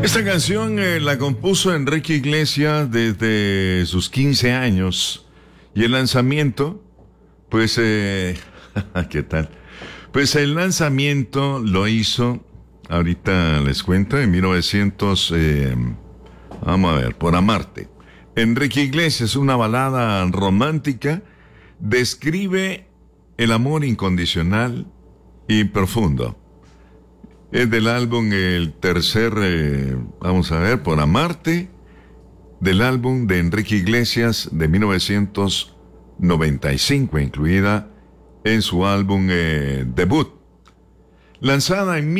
Esta canción la compuso Enrique Iglesias desde sus 15 años y el lanzamiento, pues, ¿qué tal? Pues el lanzamiento lo hizo, ahorita les cuento, en 1900, vamos a ver, Por Amarte. Enrique Iglesias, una balada romántica, describe el amor incondicional y profundo. Es del álbum el tercer, vamos a ver, Por Amarte, del álbum de Enrique Iglesias de 1995, incluida en su álbum debut. Lanzada en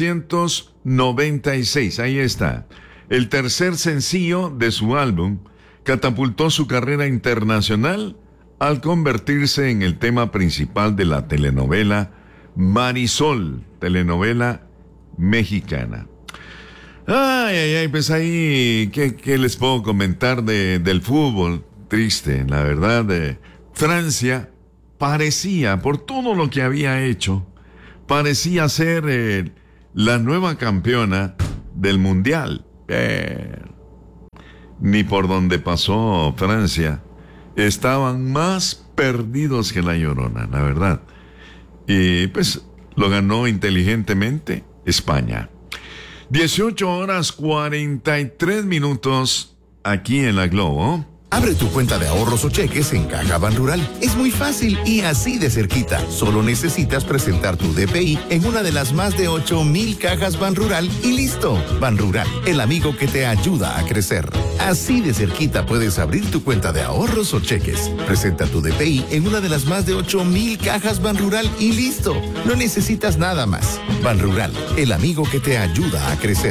1996, ahí está. El tercer sencillo de su álbum catapultó su carrera internacional al convertirse en el tema principal de la telenovela Marisol, telenovela mexicana. Ay, pues ahí, ¿qué les puedo comentar del fútbol? Triste, la verdad. Francia parecía, por todo lo que había hecho, parecía ser la nueva campeona del Mundial. Ni por donde pasó Francia, estaban más perdidos que la Llorona, la verdad. Y pues lo ganó inteligentemente España. 18:43 aquí en la Globo. Abre tu cuenta de ahorros o cheques en Caja Banrural. Es muy fácil y así de cerquita. Solo necesitas presentar tu DPI en una de las más de 8,000 cajas Banrural y listo. Banrural, el amigo que te ayuda a crecer. Así de cerquita puedes abrir tu cuenta de ahorros o cheques. Presenta tu DPI en una de las más de 8,000 cajas Banrural y listo. No necesitas nada más. Banrural, el amigo que te ayuda a crecer.